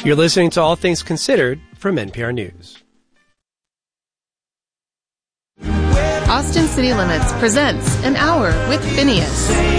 You're listening to All Things Considered from NPR News. Austin City Limits presents An Hour with Phineas.